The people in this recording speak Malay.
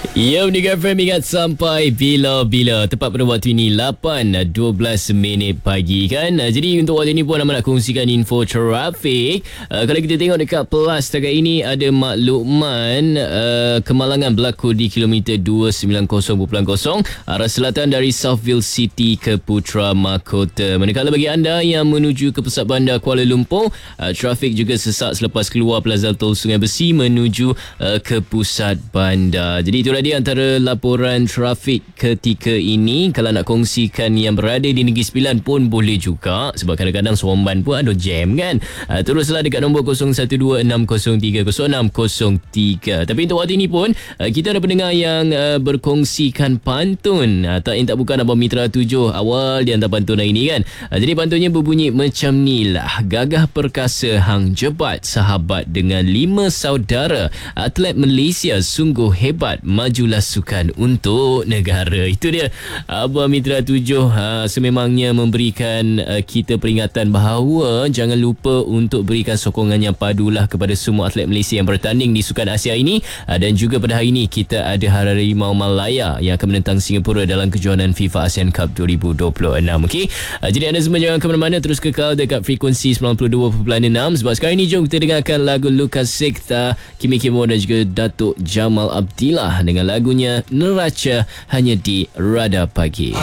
Ya, Unika FM ingat sampai bila-bila. Tepat pada waktu ini 8.12 minit pagi kan. Jadi untuk waktu ini pun nak kongsikan info trafik. Kalau kita tengok dekat Plus setakat ini ada makluman kemalangan berlaku di kilometer 290.0 arah selatan dari Southville City ke Putra Mahkota. Manakala bagi anda yang menuju ke pusat bandar Kuala Lumpur, trafik juga sesak selepas keluar Plaza Tol Sungai Besi menuju ke pusat bandar. Jadi itulah dia antara laporan trafik ketika ini. Kalau nak kongsikan yang berada di Negeri Sembilan pun boleh juga, sebab kadang-kadang Seremban pun ada jam kan. Teruslah dekat nombor 0126030603. Tapi untuk waktu ini pun kita ada pendengar yang berkongsikan pantun. Tak lain tak bukan Abang Mitra 7 awal di hantar pantun hari ini kan. Jadi pantunnya berbunyi macam ni lah. Gagah perkasa hang jebat sahabat dengan 5 saudara. Atlet Malaysia sungguh hebat, majulah sukan untuk negara. Itu dia Abang Mitra 7 sememangnya memberikan kita peringatan bahawa jangan lupa untuk berikan sokongan yang padulah kepada semua atlet Malaysia yang bertanding di Sukan Asia ini. Dan juga pada hari ini kita ada Harimau Malaya yang akan menentang Singapura dalam kejohanan FIFA ASEAN Cup 2026. Okey, jadi anda semua jangan ke mana-mana, terus kekal dekat frekuensi 92.6 sebab sekarang ini jom kita dengarkan lagu Lukas Sikta, Kimi Kimo dan juga Datuk Jamal Abdillah dengan lagunya Neraca hanya di Radar Pagi.